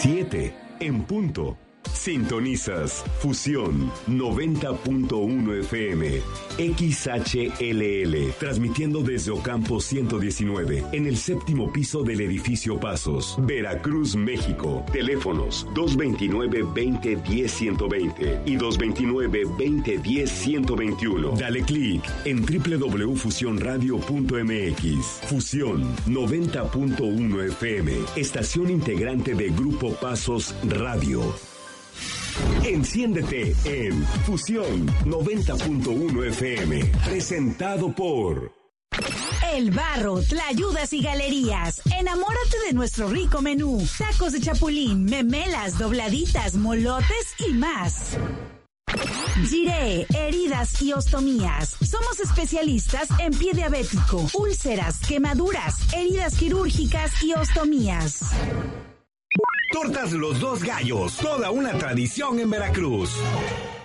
7 en punto. Sintonizas Fusión 90.1 FM XHLL, transmitiendo desde Ocampo 119 en el séptimo piso del edificio Pasos, Veracruz, México. Teléfonos 229-2010-120 y 229-2010-121. Dale clic en www.fusionradio.mx. Fusión 90.1 FM, estación integrante de Grupo Pasos Radio. Enciéndete en Fusión 90.1 FM, presentado por El Barro, Tlayudas y Galerías. Enamórate de nuestro rico menú. Tacos de chapulín, memelas, dobladitas, molotes y más. Giré, heridas y ostomías. Somos especialistas en pie diabético, úlceras, quemaduras, heridas quirúrgicas y ostomías. Tortas Los Dos Gallos, toda una tradición en Veracruz.